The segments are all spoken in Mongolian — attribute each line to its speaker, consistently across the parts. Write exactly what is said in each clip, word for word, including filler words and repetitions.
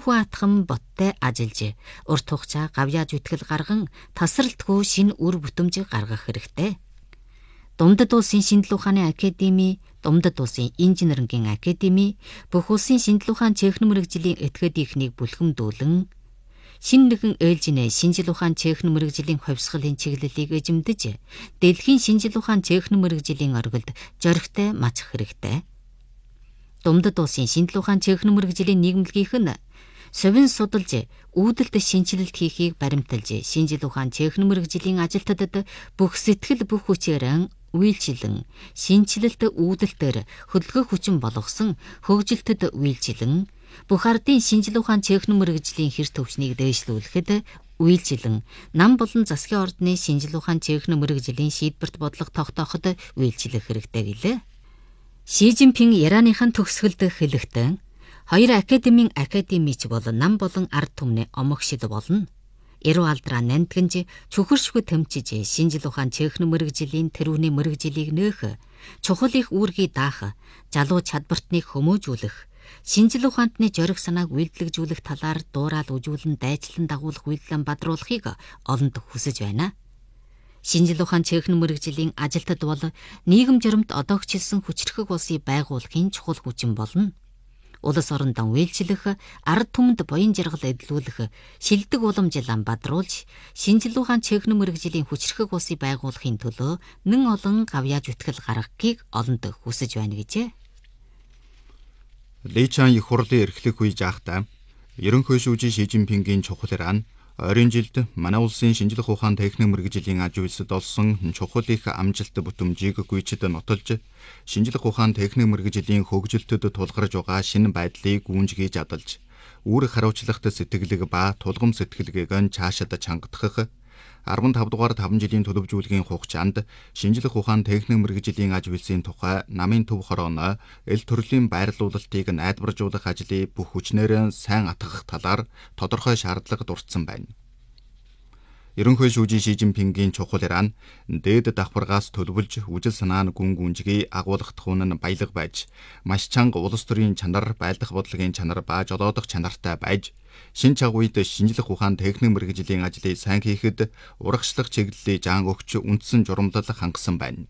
Speaker 1: хүн атхан боттой ажиллаж, урт хугацаа гавьяаж үтгэл гарган тасралтгүй шинэ үр бүтэмжийг гаргах хэрэгтэй. Думдад улсын шинжлэх ухааны академи, Думдад улсын инженерингийн академи, бүх улсын шинжлэх ухааны техник мэргэжлийн этгээд ихнийг бүлгэмдүүлэн шинэ нэгэн ээлжинэ шинжлэх ухааны техник мэргэжлийн хувьсгалын чиглэлийг эзэмдэж, дэлхийн шинжлэх ухааны техник мэргэжлийн оргилд зоригтой мацах хэрэгтэй. Думдад улсын шинжлэх ухааны техник мэргэжлийн нийгэмлэгийнх нь совин судалж, үүдэлт шинжилэлт хийхийг баримталж, шинжлэх ухааны техник мэргэжлийн ажилтнуудад бүх сэтгэл бүх хүчээр үйлчилэн, шинжилэлт үүдэлтээр хөдөлгөөх хүчин болгосон хөгжилтөд үйлчилэн, бүх ардын шинжлэх ухааны техник мэргэжлийн хэр төвчнийг дээшлүүлэхэд үйлчилэн, нам болон засгийн ордны шинжлэх ухааны техник мэргэжлийн шийдвэрт бодлого тогтооход үйлчлэх хэрэгтэй гэлээ. Ши Жинпин Ираныхан төгсгөлд хэлэхдээ хоёр академийн академич бол нам болон ард түмний омогшил болно. Эрүү алдраа нандгинж, чухаршгүй тэмчиж, шинжлэх ухааны техник мэргэжлийн тэрүүний мэргэжилийг нөөх, чухал их үүргийг даах, залуу чадвартныг хүмүүжүүлэх, шинжлэх ухаантны зориг санааг үйлдэлжүүлэх талаар дуурал үжүүлэн дайчлан дагуулах үйлдэлэн бадруулахыг олонд хүсэж байна. Шинжлэх ухааны техник мэргэжлийн ажилтнууд бол нийгэм журамт одоогчлсон хүчрхэг улсыг байгуулахын чухал хүчин болно. Улс орондоо үйлчлэх, ард түмэнд буян жаргал эдлүүлэх, шилдэг уламжлан бадруулж, шинжлэх ухааны техник мэргэжлийн хүчрхэг улсыг байгуулахын төлөө нэн олон гавьяаж үтгэл гаргахыг олонд хүсэж байна гэжээ.
Speaker 2: Ли Чан их хурлын эрхлэх үе жаахтаа ерөнхий шүүжийн Ши Жинпингийн чухал ирaan ойрын жилд манай улсын шинжлэх ухааны техник мэргэжлийн аж үйлсэд олсон чухал их амжилт бүтэмжийг гүйцэд нотолж, шинжлэх ухааны техник мэргэжлийн хөгжилтөд тулгарч байгаа шинэ байдлыг гүйцэтгэж адалж, үүрэг хариуцлагат сэтгэлэг ба тулгам сэтгэлгээг нь цаашид чангадах, арван тав дугаар таван жилийн төлөвжүүлгийн хугацаанд шинжлэх ухааны техник мэргэжлийн аж үйлсийн тухай намын төв хорооно эл төрлийн байрлуулалтыг найдваржуулах ажлыг бүх хүчнээр сайн атгах талаар тодорхой шаардлага дурдсан байна. Ерөнхий шүүжийн Ши Жинпингийн чухал ирaan дээд давхаргаас төлөвлөж үжил санаа нь гүн гүнжгийг агуулгах тухун нь баялаг байж, маш чанга улс төрийн чанар, байлдах бодлогын чанар ба жолоодох чанартай байж, шин чаг үед шинжлэх ухааны техник мэргэжлийн ажлыг сайн хийхэд урагшлах чиглэлийг жаан өгч үндсэн журамлал хангасан байна.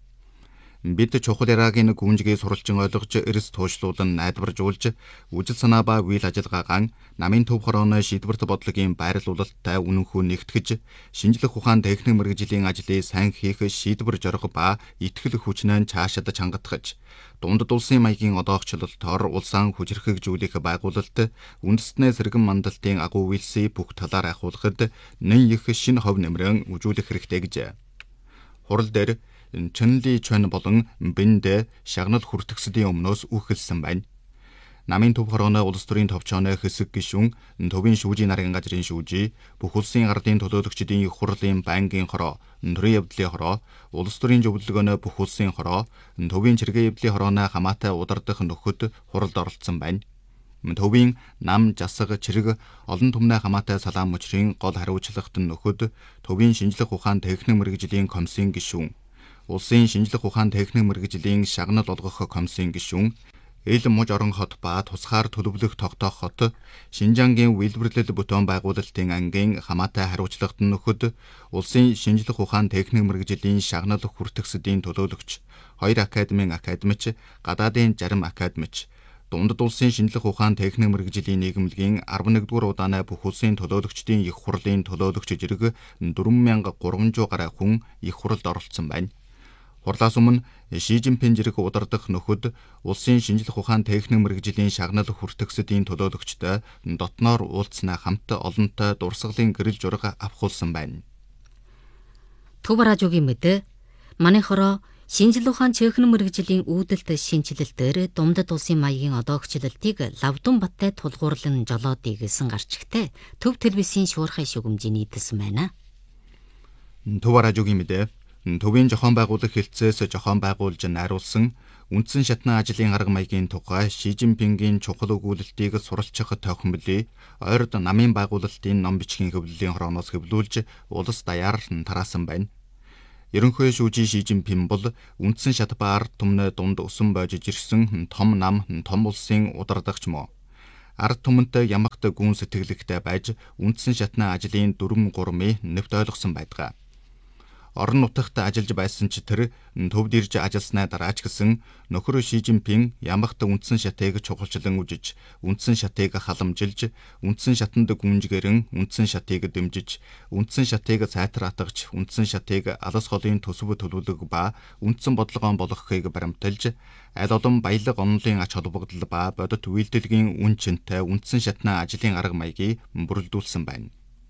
Speaker 2: Бид чухал ираагийн гүнжгийг суралцсан ойлгож, эрс туушлуулан найдваржуулж, үжил санаа ба үйл ажиллагаагаан намын төв хорооны шийдвэрт бодлогын байрлуулалттай үнэнхүү нэгтгэж, шинжлэх ухааны техник мэргэжлийн ажлыг сайн хийх шийдвэр зориг ба итгэл хүчнээ цаашид чангатгаж, дундад улсын маягийн одоогчлолтоор улсаан хүчрхэгжүүлэх байгуулалт үндэстнээ сэргэн мандалтын агуу үйлсийг бүх талаар ахуулахад нэн их шинэ хов нэмрэн үжүүлэх хэрэгтэй гэж. Хурал дээр Чэнли Чэн болон Бэндэ шагнал хүртгсдийн өмнөөс үхэлсэн байна. Намын төв хорооны улс төрийн товчооны хэсэг гишүүн, төвийн шүүжийн нарийн газрын шүүжий, бүх улсын ардын төлөөлөгчдийн их хурлын байнгын хороо, төрийн явдлын хороо, улс төрийн зөвлөгөөнөө бүх улсын хороо, төвийн чиргээ явдлын хорооны хамаатай удирдах нөхөд хуралд оролцсон байна. Төвийн нам, жасаг, чирэг, олон түмний хамаатай салаан мөчрийн гол хариуцлагат нөхөд, төвийн шинжлэх ухааны техник мэргэжлийн комиссийн гишүүн, улсын шинжлэх ухааны техник мэргэжлийн шагнал олгох комиссийн гишүүн, эл муж орон хот ба тусгаар төлөвлөх тогтоох хот, Шинжангийн үйлдвэрлэл бүтээн байгуулалтын ангийн хамаатай хариуцлагат нөхөд, улсын шинжлэх ухааны техник мэргэжлийн шагнал хүртгсдийн төлөөлөгч, хоёр академийн академич, гадаадын зарим академич, дундад улсын шинжлэх ухааны техник мэргэжлийн нийгэмлэгийн арван нэгдүгээр удааны бүх улсын төлөөлөгчдийн их хурлын төлөөлөгч зэрэг дөрвөн мянга гурван зуун гаруй хүн их хуралд оролцсон байна. Хурлаас өмнө Ши Жинпин зэрэг удирдах нөхөд улсын шинжлэх ухааны техник мэргэжлийн шагнал хүртгсдийн төлөөлөгчтэй дотноор уулзснаа хамт олонтой дурсгалын гэрэл зураг авахулсан байна.
Speaker 1: Төв радиогийн мэдээ манай хороо шинжлэх ухааны техник мэргэжлийн үүдэлт шинжилэлтээр Думдад улсын маягийн одоогчлолтыг Лавдун баттай тулгуурлан жолоодыг сэн гарчигтай төв телевизийн шуурхай шугамжийн нийтсэн байна.
Speaker 2: Төв радиогийн мэдээ төвийн зохион байгуулах хэлтсээс зохион байгуулж найруулсан үндсэн шатны ажлын арга маягийн тухай Ши Жинпингийн чухал өгүүлэлтийг суралцах тохиомлыг ойрд намын байгуулалтын ном бичгийн хөвлөлийн хорооноос хөвлүүлж улс даяар тараасан байна. Ерөнхий шүүжийн Ши Жинпин бол үндсэн шат ба ард түмний дунд усан бойж ирсэн том нам, том улсын удирдагч мөн. Ард түмэнтэй ямагт ямагт гүн сэтгэлэгтэй байж үндсэн шатны ажлын дүрм гурмыг нэвт ойлгосон байдаг. Орон нутагт ажиллаж байсан ч тэр төвд ирж ажилласнаа дараа ч гэсэн нөхөр Ши Жинпин ямагт үндсэн шатыг чухалчлан үжиж, үндсэн шатыг халамжилж, үндсэн шатанд гүнжгэрэн үндсэн шатыг дэмжиж, үндсэн шатыг сайтар атгаж, үндсэн шатыг алс холын төсөв төлөвлөг ба үндсэн бодлогоон болгохыг баримталж, аль олон баялаг онолын ач холбогдол ба бодит үйлдэлгийн үн чинтэй үндсэн шатны ажлын арга маягийг бүрэлдүүлсэн байна.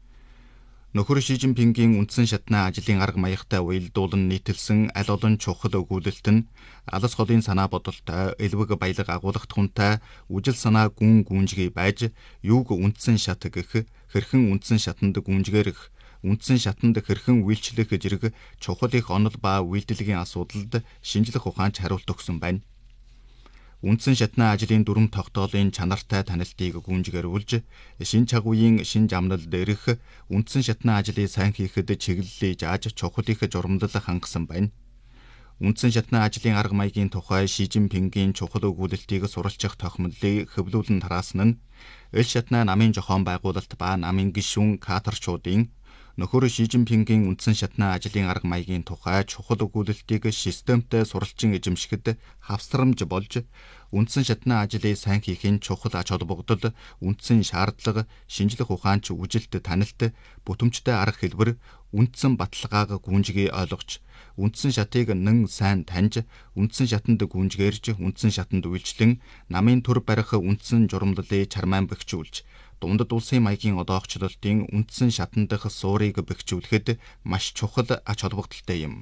Speaker 2: Нөхөр Ши Жинпингийн үндсэн шатны ажлын арга маягтай уялдуулан нийтэлсэн аль олон чухал өгүүлэлт нь алс холын санаа бодолтой, элвэг баялаг агуулгах тунтай үжил санаа гүн гүнжгий байж, юуг үндсэн шат гэх, хэрхэн үндсэн шатанд гүнжгэрэх, үндсэн шатанд хэрхэн үйлчлэх зэрэг чухал их онол ба үйлдэлгийн асуудалд шинжлэх ухаанч хариулт өгсөн байна. Үндсэн шатны ажлын дүрм тогтоолын чанартай танилтыг гүнжгэрүүлж, шин чагуйн шин замналд ирэх, үндсэн шатны ажлыг сайн хийхэд чиглэлийг зааж чухал их журамлал хангасан байна. Үндсэн шатны ажлын арга маягийн тухай Ши Жинпингийн чухал өгүүлэлтийг суралцах тохиомлыг хэвлүүлэн тараасан нь эл шатны намын зохион байгуулалт ба намын гишүүн кадрчуудын нөхөр Ши Жинпингийн үндсэн шатны ажлын арга маягийн тухай чухал өгүүлэлтийг системтэй суралцсан эзэмшихэд хавсрамж болж, үндсэн шатны ажлыг сайн хийхин чухал ач холбогдол, үндсэн шаардлага, шинжлэх ухаанч үжилт танилт, бүтэмжтэй арга хэлбэр, үндсэн баталгааг гүнжгий ойлгож, үндсэн шатыг нэн сайн таньж, үндсэн шатанд гүнжгээрж, үндсэн шатанд үйлчлэн, намын төр барих үндсэн журамлалыг чармаан бэхжүүлж, Дундад улсын маягийн одоогчлолтын үндсэн шатан дах суурийг бэхжүүлэхэд маш чухал ач холбогдолтой юм.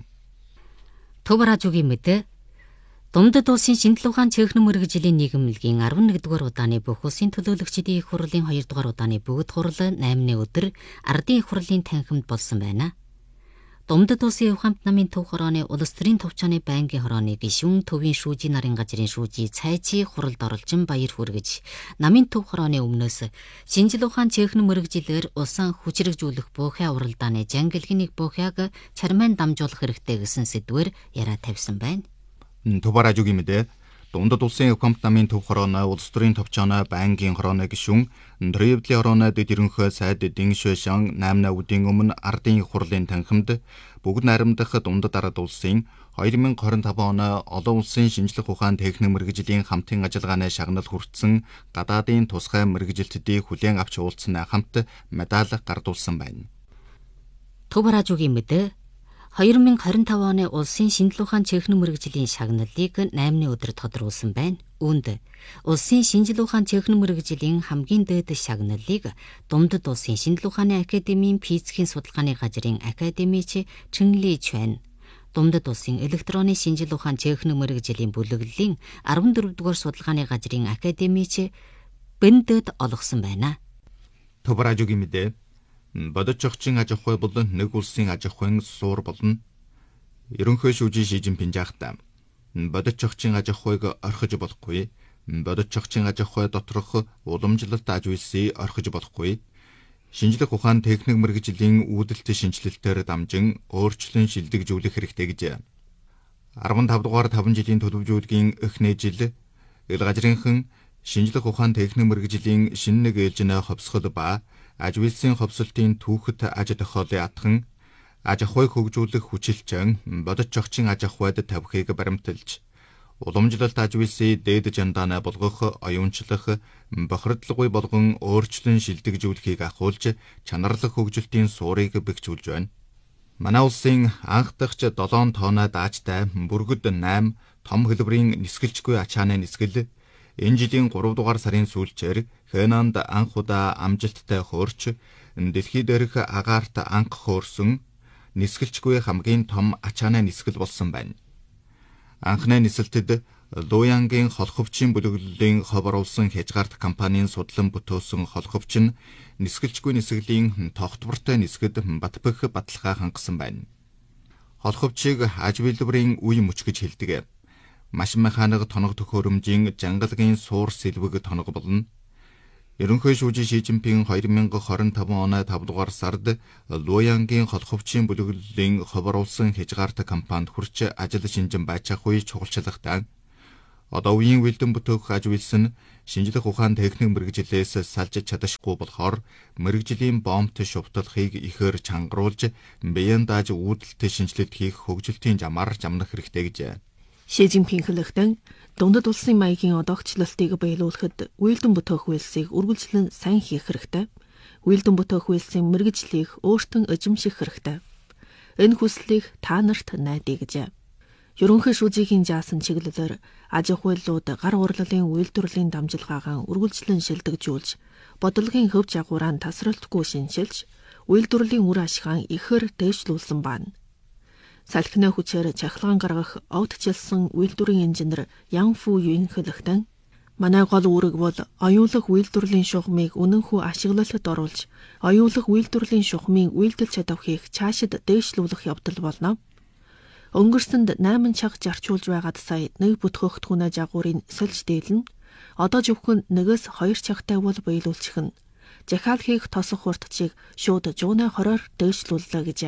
Speaker 1: Төв радиогийн мэдээ Дундад улсын шинжлэх ухаан техник мэргэжлийн нийгэмлэгийн арван нэгдүгээр удааны бүх улсын төлөөлөгчдийн их хурлын хоёрдугаар удааны бүгд хурал наймны өдөр ардын их хурлын танхимд болсон байна. Дундад улсын Хувхамт намын төв хорооны улс төрийн товчооны байнгын хорооны гишүүн төвийн шүүжийн нарын газрын шүүжий цайчи хуралд оролцсон баяр хүргэж, намын төв хорооны өмнөөс шинжлэх ухаан техник мэргэжилээр улсын хүчрэгжүүлэх буухай уралдааны жангилгын нэг буухайг чармайн дамжуулах хэрэгтэй гэсэн сэдвээр яриа тавьсан байна.
Speaker 2: Төв радиогийн мэдээ Дундад улсын Хувхамт намын төв хорооны улс төрийн товчооны байнгын хорооны гишүүн Древлийн хорооны дэд ерөнхий сайд Дэн Шуйшан наймны үдийн өмнө ардын их хурлын танхимд бүгд найрамдах Дундад ард улсын хоёр мянга хорин таван оны олон улсын шинжлэх ухаан техник мэргэжлийн хамтын ажиллагааны шагнал хүртсэн гадаадын тусгай мэргэжилтдийг хүлээн авч уулзсан хамт медаль гардуулсан байна.
Speaker 1: Төв радиогийн мэдээ хоёр мянга хорин таван оны улсын шинжлэх ухаан техник мэргэжлийн шагналыг наймны өдөр тодруулсан байна. Үүнд улсын шинжлэх ухаан техник мэргэжлийн хамгийн дээд шагналыг Дундад улсын шинжлэх ухааны академийн физикийн судалгааны газрын академич Чэн Ли Чвэн, Дундад улсын электронны шинжлэх ухаан техник мэргэжлийн бүлэглэлийн арван дөрөвдүгээр судалгааны газрын академич Бэндэд олгосон байна.
Speaker 2: Төв радиогийн мэдээ бодит чогчийн аж ахуй болон нэг улсын аж ахуйн суур болно. Ерөнхий шүүжий Ши Жинпин жаахтаа бодит чогчийн аж ахуйг орхиж болохгүй, бодит чогчийн аж ахуй доторх уламжлалт аж үйлсийг орхиж болохгүй, шинжлэх ухаан техник мэргэжлийн үүдэлт шинжилэлтээр дамжин өөрчлөн шилдэгжүүлэх хэрэгтэй гэж арван тав дугаар таван жилийн төлөвлөгөөгийн эхний жил эл газрынхан шинжлэх ухаан техник мэргэжлийн шинэ нэг ээлжинэ ховсгол ба аж үйлсийн ховсолтын түүхэд аж тохиолын атхан аж ахуйг хөгжүүлэх хүчилчэн бодит чогчийн аж ахуйд тавихыг баримталж, уламжлалт аж үйлсийг дээд жандаанаа болгох, оюунчлах, бохирдлоггүй болгон өөрчлөн шилдэгжүүлэхийг ахуулж, чанарлах хөгжилтийн суурийг бэхжүүлж байна. Манай улсын анх дахь долоон тооны даачтай бүргэд найм том хэлбэрийн нисгэлжгүй ачааны нисгэл энэ жилийн гурав дугаар сарын сүүлчээр Хэнанд анх удаа амжилттай хөөрч, дэлхийд дээрх агаарт анх хөөрсөн нисгэлжгүй хамгийн том ачааны нисгэл болсон байна. Анхны нисэлтэд Луянгийн холховчин бүлэглэлийн хов оруулсан хязгаарт компанийн судлан бүтөөсөн холховч нь нисгэлжгүй нисгэлийн тогтвортой нисгэд батбэх баталгаа хангасан байна. Холховчийг аж билбэрийн үе мөч гэж хэлдэг. Машин механик тоног төхөөрөмжийн жангалгийн суур сэлвэг тоног болно. Ерөнхий шүүжий Ши Жинпин хоёр мянга хорин таван оны тав дугаар сард Луянгийн холховчин бүлэглэлийн хов оруулсан хязгаарт компанид хүрч ажил шинжин байцаах үе чухалчлахдаа Одоо үеийн үлдэн бүтээх аж үйлс нь шинжлэх ухаан техник мэрэгжлээс салж чадахгүй болохоор мэрэгжлийн бомбт шувталхыг ихээр чангаруулж биеийн дааж үүдэлт шинжилэлт хийх хөгжилтийн замаар жамнах хэрэгтэй гэж.
Speaker 3: Ши Жинпин хэлэхдээ дундад улсын маягийн одоогчлолтыг биелүүлэхэд үйлдэн бүтээх үйлсийг үргэлжлэн сайн хийх хэрэгтэй. Үйлдэн бүтээх үйлсийн мэрэгжлийг өөртөө эзэмших хэрэгтэй. Энэ хүслийг та нарт найдаа гэж. Ерөнхий шүүжийн жаасан чиглэлээр аж ахуйлууд гар урлалын үйлдвэрлэлийн дамжлагаагаа үргэлжлэн шилдэгжүүлж, бодлогын хөв жагуураа тасралтгүй шинжилж, үйлдвэрлэлийн үр ашгаа ихээр дээшлүүлсэн байна. Салхины хүчээр чахалгаан гаргах огтчилсан үйлдвэрийн инженер Ян Фу Юин хэлэхдээ манай гол үүрэг бол оюулах үйлдвэрлэлийн шугамыг үнэнхүү ашиглалтад оруулж, оюулах үйлдвэрлэлийн шугамын үйлдэл чадварыг цаашид дээшлүүлэх явдал болно. Өнгөрсөнд найман чаг зарчуулж байгаад сая нэг бүтгэгдэхүүнээ жагуурын сольж дийлнэ. Одоо зөвхөн нэгээс хоёр чагтай бол биелүүлчих нь. Захиал хийх тосох хурдчийг шууд жуунаа хороор дээшлүүллээ гэж.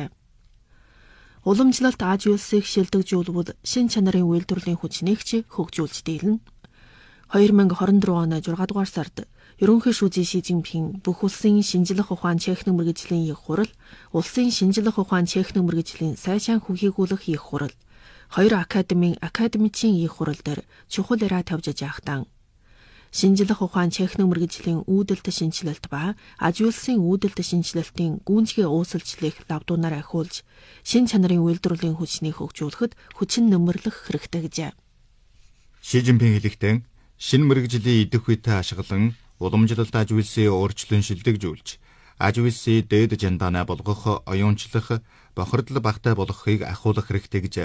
Speaker 3: Уламжлалт аж үйлсийг шилдэгжүүлбэл шин чанарын үйлдвэрлэлийн хүчнийг ч хөгжүүлж дийлнэ. две тысячи двадцать четыре оны зургаан дугаар сард ерөнхий шүүжийн Ши Жинпин бүх улсын шинжлэх ухаан техник мэргэжлийн их хурал, улсын шинжлэх ухаан техник мэргэжлийн сайшаан хүхийгүүлэх их хурал, хоёр академийн академичийн их хурал дээр чухал яриа тавьж яахтан шинжлэх ухаан техник мэргэжлийн үүдэлт шинжилэлт ба аж үйлсийн үүдэлт шинжилэлтийн гүйцэтгэх уусалчлалыг лавдуунаар ахиулж, шин чанарын үйлдвэрлэлийн хүчнийг хөгжүүлэхэд хүчин нэмэрлэх хэрэгтэй гэж.
Speaker 2: Ши Жинпин хэлэхдээ шинэ мэрэгжлийн идэх үетэй ашиглан уламжлалт аж үйлсээ өөрчлөн шилдэгжүүлж, аж үйлсээ дээд жандаанаа болгох, оюунчлах, бохирдол багтай болгохыг ахиулах хэрэгтэй гэж.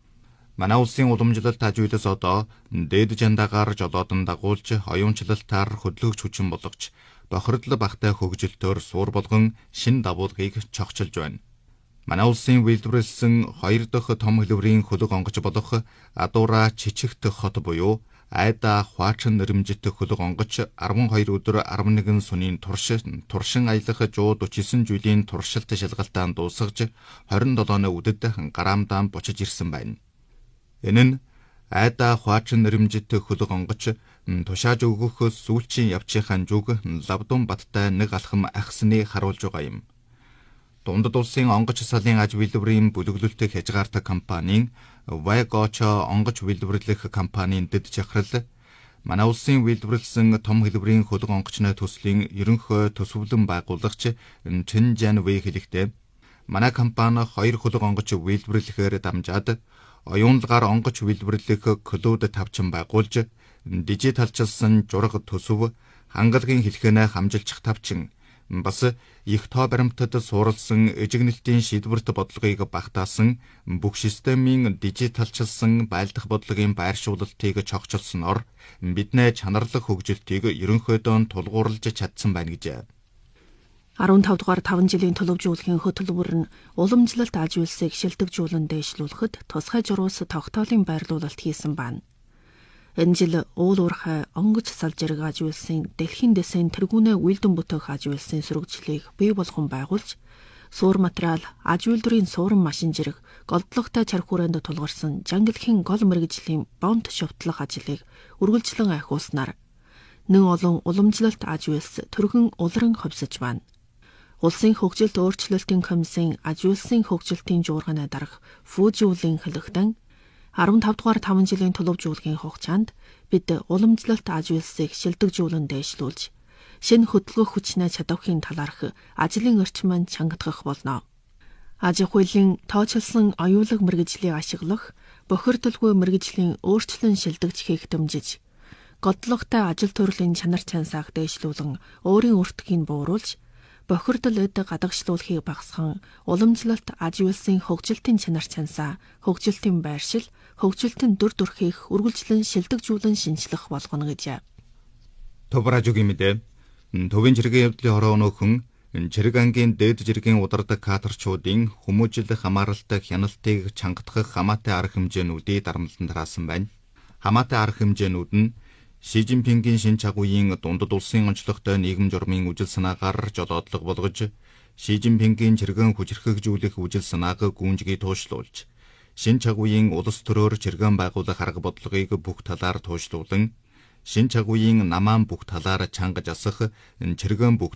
Speaker 2: Манай улсын уламжлалт аж үйлс одоо дээд жандаагаар жолоодон дагуулж, оюунчлалтаар хөдөлгөгч хүчин болгож, бохирдол багтай хөгжилтөөр суур болгон шин давуулгыг чогчилж байна. Манай улсын үйлдвэрлэсэн хоёр дахь том хэлбэрийн хөлөг онгоц болох Адуура Чичигт хот буюу Айда Хваачин нэрмжит хөлөг онгоц арван хоёр өдөр арван нэгэн сүнийн турш туршин аялах one hundred forty-nine жилийн туршилт шалгалтаа дуусгаж twenty-seven үдэд гараамдаан бочиж ирсэн байна. Энэ нь Айда Хваачин нэрмжит хөлөг онгоц тушааж өгөх сүүлчийн явчийн зүг лавдун баттай нэг алхам ахсныг харуулж байгаа юм. Дундад улсын онгоц салын аж үйлдвэрийн бүлэглэлт хязгаартай компанийн Вайгочо онгоц үйлдвэрлэх компанийн дэд чахрал манай улсын үйлдвэрлэсэн том хэлбэрийн хөлөг онгоцны төслийн ерөнхий төсвөлэн байгуулагч Чин Жан Вэй хэлэхдээ манай компани хоёр хөлөг онгоц үйлдвэрлэхээр дамжаад оюунлагаар онгоц үйлдвэрлэх клуб тавчин байгуулж, дижиталчилсан жураг төсөв, хангалагын хэлхэнэ хамжилчих тавчин бас их тоо баримтад суурилсан эжигнэлтийн шийдвэрт бодлогыг багтаасан бүх системийн дижиталчилсан байлдах бодлогын байршуулалтыг чогчилсноор бидний чанарлах хөгжилтийг ерөнхийдөө тулгуурлаж чадсан байна гэж.
Speaker 3: fifteen дугаар five жилийн төлөвжүүлэхийн хөтөлбөр нь уламжлалт аж үйлсийг шилдэгжүүлэн дэвшлүүлэхэд тусгай журуус тогтоолын байрлуулалт хийсэн байна. Энэ жил уул уурхай онгоц салж ирэг аж үйлсийн дэлхийн дэсийн тэргүүнээ үйлдэн бүтээх аж үйлсийн сөрөгжлийг бий болгон байгуулж, суур материал, аж үйлдвэрийн суурин машин жирэг, голдлоготой чарх хүрээнд тулгарсан жангилхийн гол мэргэжлийн бомб шувтлах ажлыг үргэлжлэн ахиулснаар нэн олон уламжлалт аж үйлс төргөн улран ховсож байна. Улсын хөгжилт өөрчлөлтийн комиссийн аж үйлсийн хөгжилтийн жуургааны дарга Фужиулийн хэлэхдээ fifteen дугаар five жилийн төлөвжүүлэхийн хугацаанд бид уламжлалт аж үйлсийг шилдэгжүүлэн дэвшлүүлж, шинэ хөдөлгөх хүчнээ чадвархын талаарх ажлын орчмыг чангадгах болно. Аж ахуйлын тооцоолсон оюулаг мэргэжлийг ашиглах, бохирдолгүй мэргэжлийн өөрчлөн шилдэгжихийг дэмжиж, голдлоготой ажил төрлийн чанар чансааг дэвшлүүлэн өөрийн өртгийг бууруулж, бохирдол эд гадагшлуулахыг багасган уламжлалт аж үйлсийн хөгжилтийн чанар чансаа, хөгжилтийн байршил, хөгжилтийн дүр төрхийг үргэлжлэн шилдэгжүүлэн шинжлэх болгоно гэж.
Speaker 2: Товражугийн мэдээ төвийн жиргээ явдлын хороо өнөөхөн жирэг ангийн дээд жиргийн удардаг кадрчуудын хүмүүжил хамааралтай хяналтыг чангадах хамаатай арга хэмжээнүүдийг дарамтлан тараасан байна. Хамаатай арга хэмжээнүүд нь Ши Жинпингийн шин чагуугийн дундад улсын онцлогтой нийгэм журмын үжил санаагаар жолоодлого болгож, Ши Жинпингийн чиргэн хүчрхэгжүүлэх үжил санааг гүнжгий туушлуулж, шин чагуйн улс төрөөр чиргэн байгуулах арга бодлогыг бүх талаар туушлуулан, шин чагуйн намаан бүх талаар чангаж асах чиргэн бүх